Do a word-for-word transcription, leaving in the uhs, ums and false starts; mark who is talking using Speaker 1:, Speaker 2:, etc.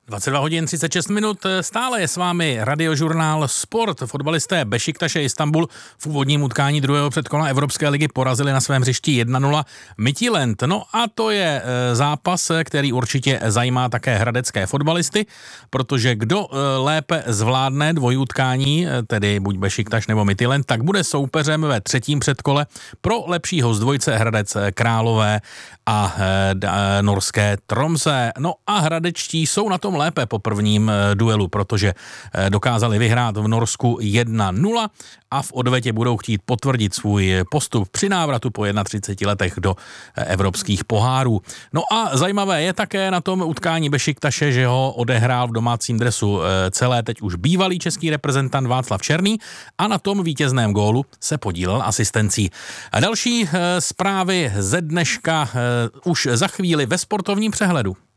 Speaker 1: dvacet dva hodin třicet šest minut, stále je s vámi radiožurnál Sport. Fotbalisté Bešiktaše Istanbul v úvodním utkání druhého předkola Evropské ligy porazili na svém hřišti jedna nula Midtjylland. No a to je zápas, který určitě zajímá také hradecké fotbalisty, protože kdo lépe zvládne dvojutkání, tedy buď Bešiktaš nebo Midtjylland, tak bude soupeřem ve třetím předkole pro lepšího z dvojce Hradec Králové a norské Tromsø. No a hradečtí jsou na tom lépe po prvním duelu, protože dokázali vyhrát v Norsku jedna nula a v odvetě budou chtít potvrdit svůj postup při návratu po třiceti jedné letech do evropských pohárů. No a zajímavé je také na tom utkání Bešiktaše, že ho odehrál v domácím dresu celé teď už bývalý český reprezentant Václav Černý a na tom vítězném gólu se podílel asistencí. A další zprávy ze dneška už za chvíli ve sportovním přehledu.